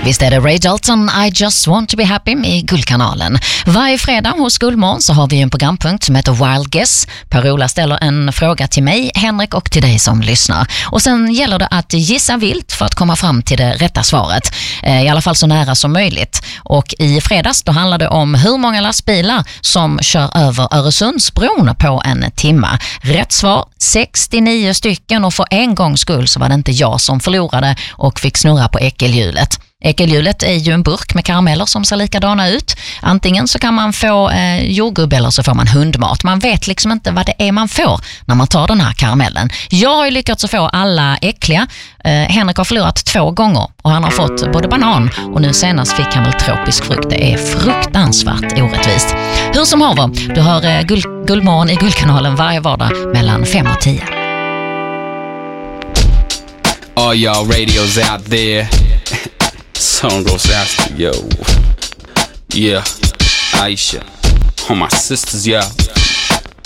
Visst är det Ray Dalton, I just want to be happy i Guldkanalen. Varje fredag hos Guldmorgon så har vi en programpunkt som heter Wild Guess. Per-Ola ställer en fråga till mig, Henrik och till dig som lyssnar. Och sen gäller det att gissa vilt för att komma fram till det rätta svaret. I alla fall så nära som möjligt. Och i fredags då handlade det om hur många lastbilar som kör över Öresundsbron på en timma. Rätt svar 69 stycken, och för en gångs skull så var det inte jag som förlorade och fick snurra på ekelhjulet. Ekelhjulet är ju en burk med karameller som ser likadana ut. Antingen så kan man få jordgubb eller så får man hundmat. Man vet liksom inte vad det är man får när man tar den här karamellen. Jag har ju lyckats att få alla äckliga. Henrik har förlorat 2 gånger och han har fått både banan och nu senast fick han väl tropisk frukt. Det är fruktansvärt orättvist. Hur som haver, du hör Guldmorgon i Guldkanalen varje vardag mellan 5 och 10. All y'all radios out there. Song goes out to yo. Yeah, Aisha. All my sisters, yeah.